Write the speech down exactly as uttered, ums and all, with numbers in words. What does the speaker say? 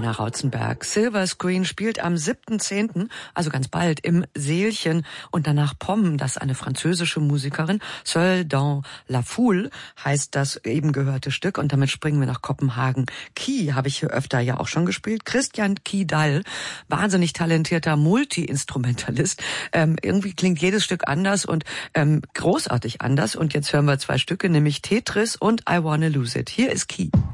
Johanna Rautzenberg. Silver Screen spielt am siebten zehnten, also ganz bald, im Seelchen und danach Pomm, das eine französische Musikerin, Seul dans la Foule, heißt das eben gehörte Stück und damit springen wir nach Kopenhagen. Key habe ich hier öfter ja auch schon gespielt. Christian Kidal, wahnsinnig talentierter Multi-Instrumentalist. Ähm, irgendwie klingt jedes Stück anders und ähm, großartig anders und jetzt hören wir zwei Stücke, nämlich Tetris und I Wanna Lose It. Hier ist Key.